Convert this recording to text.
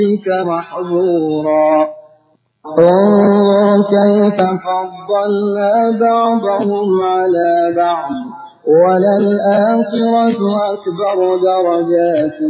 ربك محظورا انظر كيف فضلنا بعضهم على بعض وللآخرة أكبر درجات